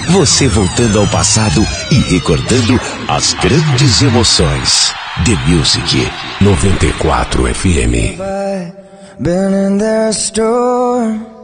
Você voltando ao passado e recordando as grandes emoções. The Music 94 FM. Been in their store